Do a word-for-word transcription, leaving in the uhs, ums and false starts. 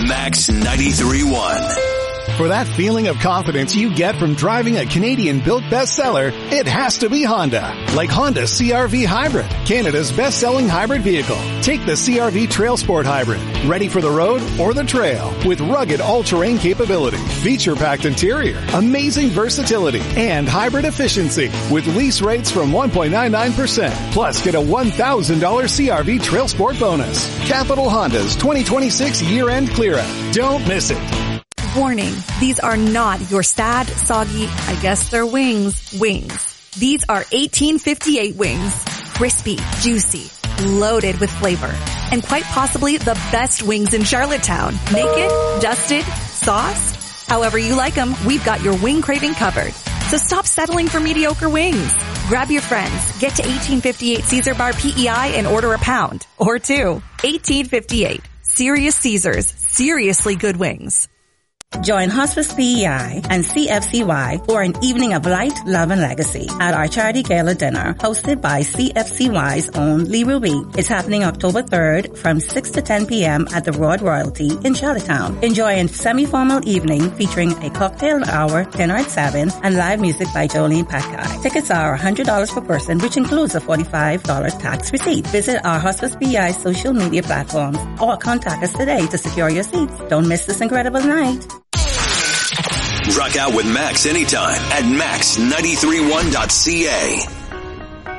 Max ninety-three point one. For that feeling of confidence you get from driving a Canadian-built bestseller, it has to be Honda. Like Honda C R V Hybrid, Canada's best-selling hybrid vehicle. Take the C R V Trail Sport Hybrid, ready for the road or the trail, with rugged all-terrain capability, feature-packed interior, amazing versatility, and hybrid efficiency, with lease rates from one point nine nine percent. Plus, get a one thousand dollars C R V Trail Sport bonus. Capital Honda's twenty twenty-six year-end clear-out. Don't miss it. Warning, these are not your sad, soggy, I guess they're wings, wings. These are eighteen fifty-eight wings. Crispy, juicy, loaded with flavor, and quite possibly the best wings in Charlottetown. Naked, dusted, sauced, however you like them, we've got your wing craving covered. So stop settling for mediocre wings. Grab your friends, get to eighteen fifty-eight Caesar Bar P E I and order a pound or two. eighteen fifty-eight. Serious Caesars. Seriously good wings. Join Hospice P E I and C F C Y for an evening of light, love, and legacy at our charity gala dinner hosted by C F C Y's own Lee Ruby. It's happening October third from six to ten p.m. at the Rod Royalty in Charlottetown. Enjoy a semi-formal evening featuring a cocktail hour, dinner at seven, and live music by Jolene Packay. Tickets are one hundred dollars per person, which includes a forty-five dollars tax receipt. Visit our Hospice P E I social media platforms or contact us today to secure your seats. Don't miss this incredible night. Rock out with Max anytime at max nine three one dot c a.